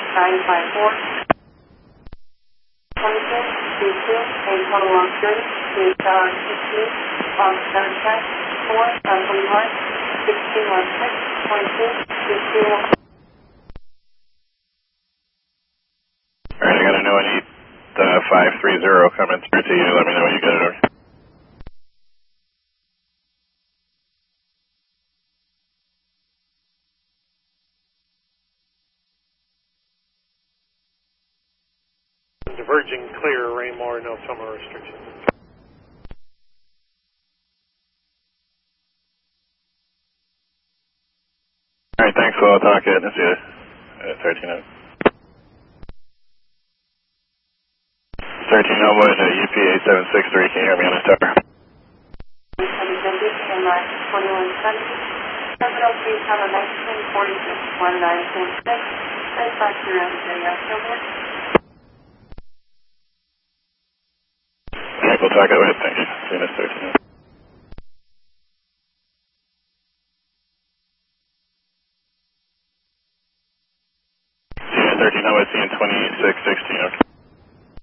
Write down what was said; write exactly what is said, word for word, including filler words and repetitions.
nine five four. twenty-six, two two, and total on thirty, two star sixteen, on seven five, four, on twenty-one, sixteen, one six, twenty-two, two two, one. Alright, I got a new one, E uh, five three zero coming through to you. Let me know when you get it over. Diverging clear, Raymore, no summer restrictions. Alright, thanks, well, I'll talk it. See you at thirteen oh. thirteen oh one, uh, U P A seven six three, can you hear me on the tower? seven seventy, and line twenty-one seventy, seven oh three, tower nineteen, forty-six, one nine four six, and five zero zero, silver. Alright, we'll talk it with, thanks. See you at thirteen oh. See you at thirteen oh, it's in twenty-six sixteen, okay.